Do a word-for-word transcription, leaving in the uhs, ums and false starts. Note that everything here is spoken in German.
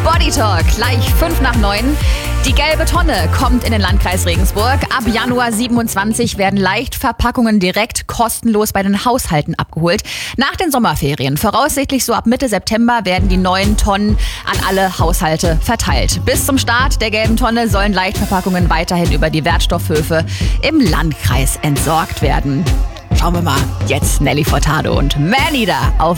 Body Talk, gleich fünf nach neun. Die gelbe Tonne kommt in den Landkreis Regensburg. Ab Januar siebenundzwanzig werden Leichtverpackungen direkt kostenlos bei den Haushalten abgeholt. Nach den Sommerferien, voraussichtlich so ab Mitte September, werden die neuen Tonnen an alle Haushalte verteilt. Bis zum Start der gelben Tonne sollen Leichtverpackungen weiterhin über die Wertstoffhöfe im Landkreis entsorgt werden. Schauen wir mal, jetzt Nelly Furtado und Man Eater auf